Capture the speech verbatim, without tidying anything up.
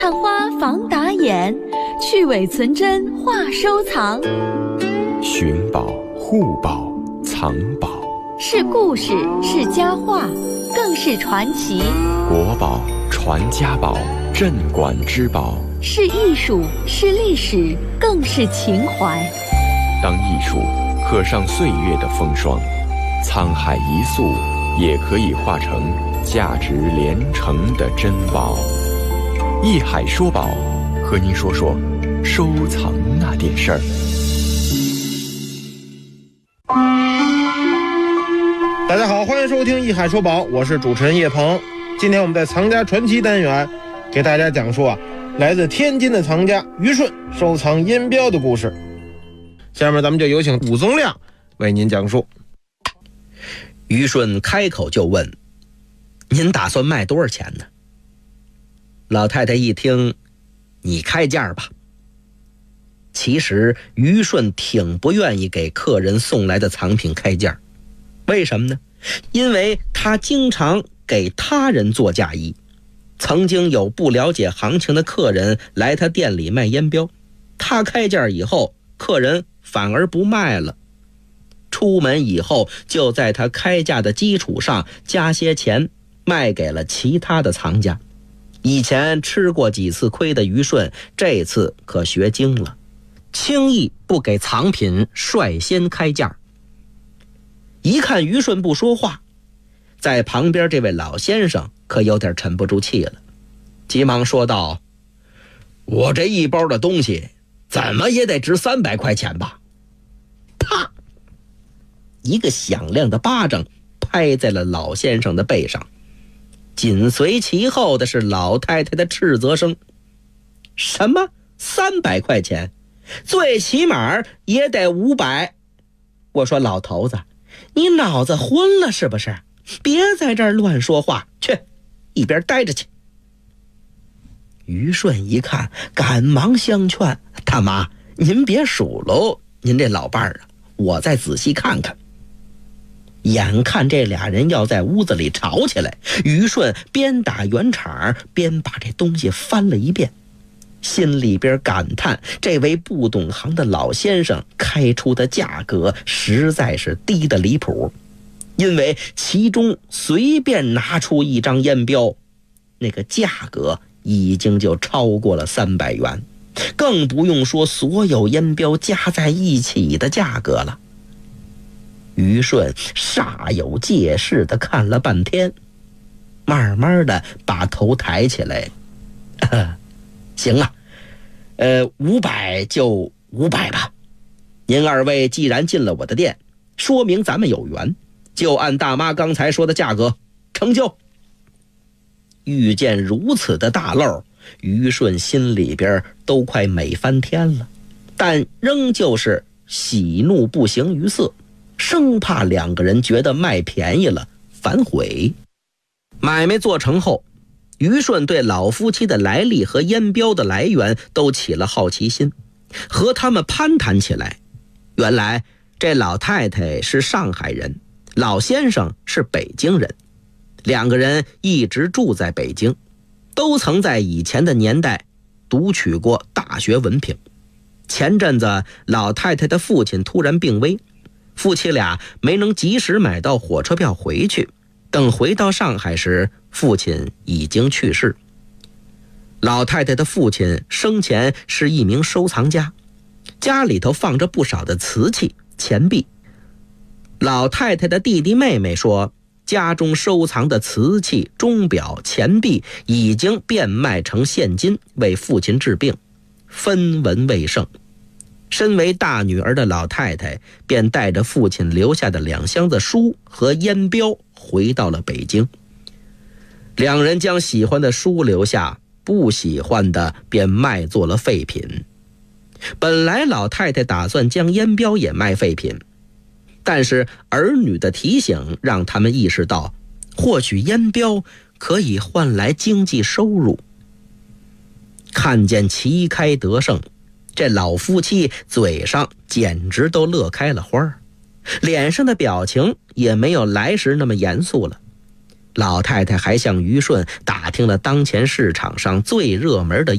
看花防打眼，去伪存真话收藏。 寻宝、护宝、藏宝， 是故事，是佳话，更是传奇。 国宝、传家宝、镇馆之宝， 是艺术，是历史，更是情怀。 当艺术刻上岁月的风霜，沧海一粟也可以化成价值连城的珍宝。艺海说宝，和您说说收藏那点事儿。 大家好，欢迎收听艺海说宝，我是主持人叶鹏。今天我们在藏家传奇单元给大家讲述啊，来自天津的藏家于顺收藏烟标的故事。下面咱们就有请武宗亮为您讲述。 于顺开口就问：您打算卖多少钱呢？老太太一听，你开价吧。其实于顺挺不愿意给客人送来的藏品开价，为什么呢？因为他经常给他人做嫁衣，曾经有不了解行情的客人来他店里卖烟标，他开价以后，客人反而不卖了，出门以后就在他开价的基础上加些钱卖给了其他的藏家。以前吃过几次亏的于顺，这次可学精了，轻易不给藏品率先开价。一看于顺不说话，在旁边这位老先生可有点沉不住气了，急忙说道：我这一包的东西怎么也得值三百块钱吧。啪，一个响亮的巴掌拍在了老先生的背上，紧随其后的是老太太的斥责声：什么三百块钱？最起码也得五百。我说老头子，你脑子昏了是不是？别在这儿乱说话，去一边待着去。于顺一看，赶忙相劝：大妈，您别数喽，您这老伴儿啊，我再仔细看看。眼看这俩人要在屋子里吵起来，于顺边打圆场边把这东西翻了一遍，心里边感叹这位不懂行的老先生开出的价格实在是低得离谱，因为其中随便拿出一张烟标，那个价格已经就超过了三百元，更不用说所有烟标加在一起的价格了。于顺煞有介事地看了半天，慢慢的把头抬起来：行啊，呃，五百就五百吧。您二位既然进了我的店，说明咱们有缘，就按大妈刚才说的价格成交。遇见如此的大漏，于顺心里边都快美翻天了，但仍旧是喜怒不形于色，生怕两个人觉得卖便宜了反悔。买卖做成后，于顺对老夫妻的来历和烟标的来源都起了好奇心，和他们攀谈起来。原来这老太太是上海人，老先生是北京人，两个人一直住在北京，都曾在以前的年代读取过大学文凭。前阵子老太太的父亲突然病危，夫妻俩没能及时买到火车票回去，等回到上海时，父亲已经去世。老太太的父亲生前是一名收藏家，家里头放着不少的瓷器、钱币。老太太的弟弟妹妹说，家中收藏的瓷器、钟表、钱币已经变卖成现金，为父亲治病，分文未剩。身为大女儿的老太太便带着父亲留下的两箱子书和烟标回到了北京。两人将喜欢的书留下，不喜欢的便卖作了废品。本来老太太打算将烟标也卖废品，但是儿女的提醒让他们意识到，获取烟标可以换来经济收入。看见旗开得胜，这老夫妻嘴上简直都乐开了花，脸上的表情也没有来时那么严肃了。 老太太还向于顺打听了当前市场上最热门的